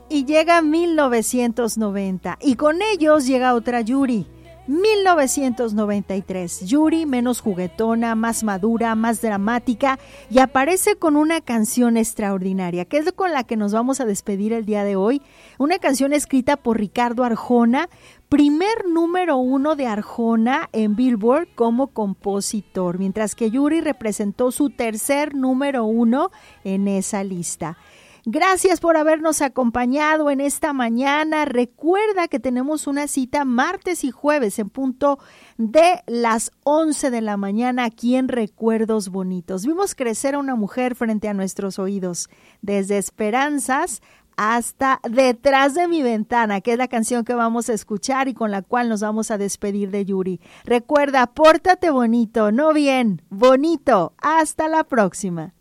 Y llega 1990 y con ellos llega otra Yuri. 1993, Yuri menos juguetona, más madura, más dramática y aparece con una canción extraordinaria, que es con la que nos vamos a despedir el día de hoy. Una canción escrita por Ricardo Arjona, primer número 1 de Arjona en Billboard como compositor, mientras que Yuri representó su tercer número 1 en esa lista. Gracias por habernos acompañado en esta mañana. Recuerda que tenemos una cita martes y jueves en punto de las 11 de la mañana aquí en Recuerdos Bonitos. Vimos crecer a una mujer frente a nuestros oídos, desde Esperanzas hasta Detrás de mi ventana, que es la canción que vamos a escuchar y con la cual nos vamos a despedir de Yuri. Recuerda, pórtate bonito, no bien, bonito. Hasta la próxima.